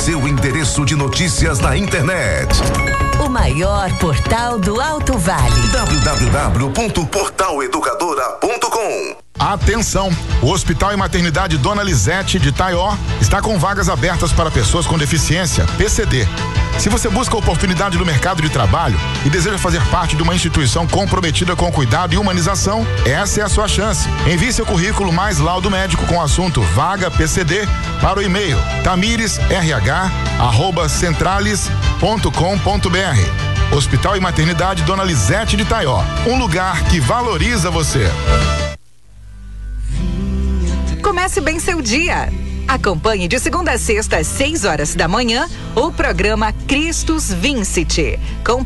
seu endereço de notícias na internet. O maior portal do Alto Vale. www.portaleducadora.com. Atenção! O Hospital e Maternidade Dona Lisete de Taió está com vagas abertas para pessoas com deficiência, PCD. Se você busca oportunidade no mercado de trabalho e deseja fazer parte de uma instituição comprometida com cuidado e humanização, essa é a sua chance. Envie seu currículo mais laudo médico com o assunto vaga PCD para o e-mail tamiresrh@centrales.com.br. Hospital e Maternidade Dona Lisete de Taió, um lugar que valoriza você. Comece bem seu dia. Acompanhe de segunda a sexta às 6 horas da manhã o programa Cristos Vincit, com